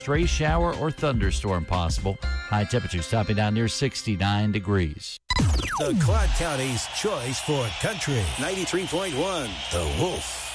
Stray shower or thunderstorm possible. High temperatures topping down near 69 degrees. The Quad County's choice for country. 93.1 The Wolf.